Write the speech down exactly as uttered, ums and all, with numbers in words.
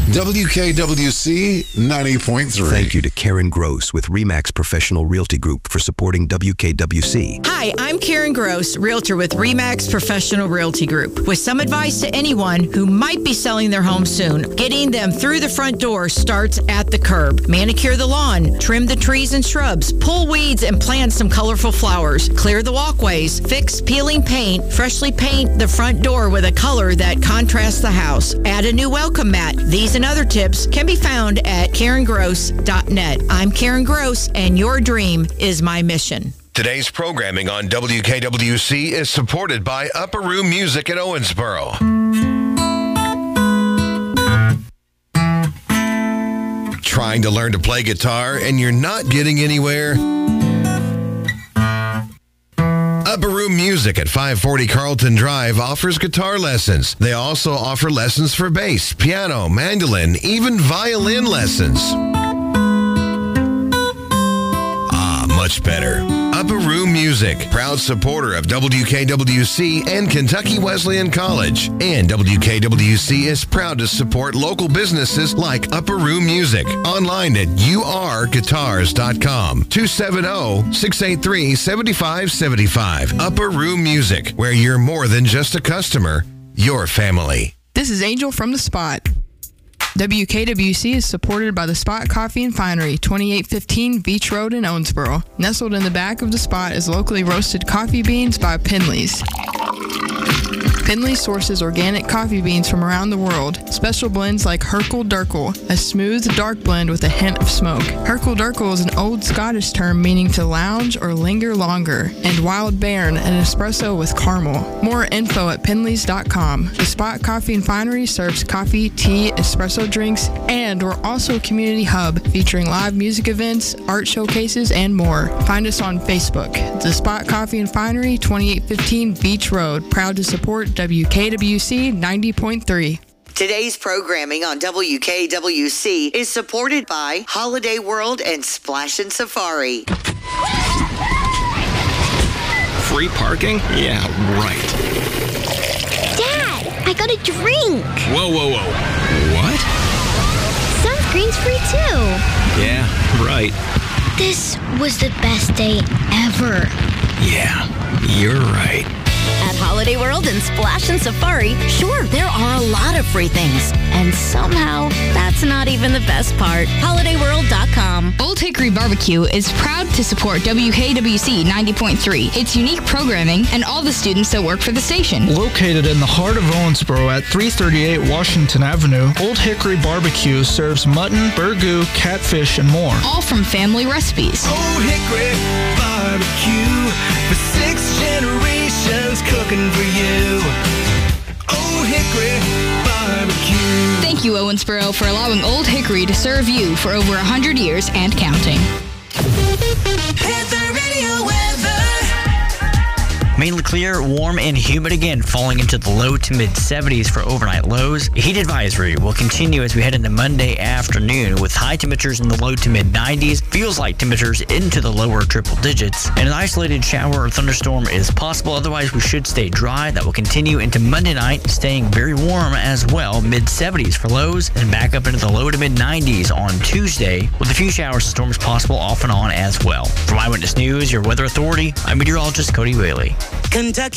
W K W C ninety point three. Thank you to Karen Gross with RE/MAX Professional Realty Group for supporting W K W C. Hi, I'm Karen Gross, realtor with RE/MAX Professional Realty Group, with some advice to anyone who might be selling their home soon. Getting them through the front door starts at the curb. Manicure the lawn, trim the trees and shrubs, pull weeds and plant some colorful flowers, clear the walkways, fix peeling paint, freshly paint the front door with a color that contrasts the house. Add a new welcome mat. These and other tips can be found at karen gross dot net. I'm Karen Gross, and your dream is my mission. Today's programming on W K W C is supported by Upper Room Music in Owensboro. Trying to learn to play guitar and you're not getting anywhere? Upper Room Music at five forty Carlton Drive offers guitar lessons. They also offer lessons for bass, piano, mandolin, even violin lessons. Ah, much better. Upper Room Music, proud supporter of W K W C and Kentucky Wesleyan College. And W K W C is proud to support local businesses like Upper Room Music. Online at u r guitars dot com. two seven zero, six eight three, seven five seven five. Upper Room Music, where you're more than just a customer, you're family. This is Angel from The Spot. W K W C is supported by The Spot Coffee and Finery, twenty-eight fifteen Beach Road in Owensboro. Nestled in the back of The Spot is locally roasted coffee beans by Penley's. Penley's sources organic coffee beans from around the world. Special blends like Herkel Durkel, a smooth, dark blend with a hint of smoke. Herkel Durkel is an old Scottish term meaning to lounge or linger longer. And Wild Bairn, an espresso with caramel. More info at penleys dot com. The Spot Coffee and Finery serves coffee, tea, espresso drinks, and we're also a community hub featuring live music events, art showcases, and more. Find us on Facebook. The Spot Coffee and Finery, twenty-eight fifteen Beach Road. Proud to support W K W C ninety point three. Today's programming on W K W C is supported by Holiday World and Splash and Safari. Free parking? Yeah, right. Dad, I got a drink. Whoa, whoa, whoa. What? Sunscreen's free too. Yeah, right. This was the best day ever. Yeah, you're right. At Holiday World and Splash and Safari, sure, there are a lot of free things. And somehow, that's not even the best part. holiday world dot com. Old Hickory Barbecue is proud to support W K W C ninety point three, its unique programming, and all the students that work for the station. Located in the heart of Owensboro at three thirty-eight Washington Avenue, Old Hickory Barbecue serves mutton, burgoo, catfish, and more. All from family recipes. Old Hickory Barbecue, for six generations cooking for you. Old Hickory Barbecue. Thank you, Owensboro, for allowing Old Hickory to serve you for over one hundred years and counting. Hit the radio weather. Mainly clear, warm, and humid again, falling into the low to mid seventies for overnight lows. A heat advisory will continue as we head into Monday afternoon with high temperatures in the low to mid nineties. Feels like temperatures into the lower triple digits. And an isolated shower or thunderstorm is possible. Otherwise, we should stay dry. That will continue into Monday night, staying very warm as well. mid seventies for lows and back up into the low to mid nineties on Tuesday with a few showers and storms possible off and on as well. From Eyewitness News, your weather authority, I'm meteorologist Cody Whaley. Kentucky